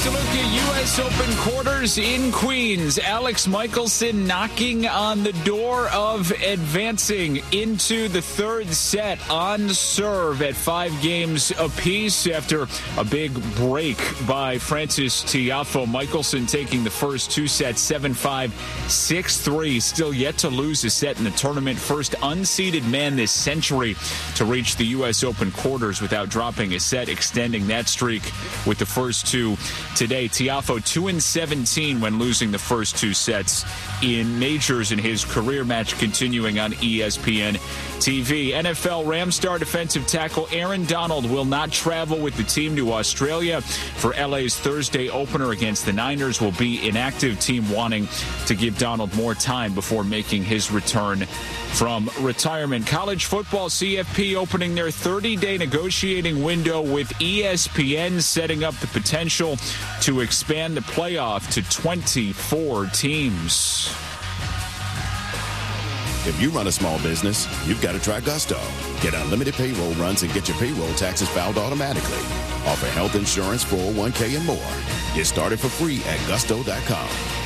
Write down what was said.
to look at U.S. Open quarters in Queens. Alex Michelson knocking on the door of advancing into the third set on serve at 5 games apiece after a big break by Frances Tiafoe. Michelson taking the first 2 sets, 7-5, 6-3. Still yet to lose a set in the tournament. First unseeded man this century to reach the U.S. Open quarters without dropping a set, extending that streak with the first 2 today. Tiafoe 2-17 when losing the first 2 sets in majors in his career. Match continuing on ESPN TV. NFL Rams star defensive tackle Aaron Donald will not travel with the team to Australia for LA's Thursday opener against the Niners. Will be inactive, team wanting to give Donald more time before making his return from retirement. College football, CFP opening their 30-day negotiating window with ESPN, setting up the potential to expand the playoff to 24 teams. If you run a small business, you've got to try Gusto. Get unlimited payroll runs and get your payroll taxes filed automatically. Offer health insurance, 401k, and more. Get started for free at gusto.com.